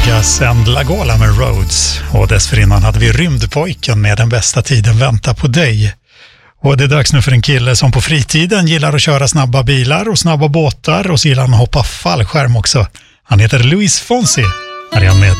Lucas and Lagola med Roads. Och dessförinnan hade vi Rymdpojken med Den bästa tiden väntar på dig. Och det är dags nu för en kille som på fritiden gillar att köra snabba bilar och snabba båtar och så gillar han att hoppa fallskärm också. Han heter Luis Fonsi. Här är han med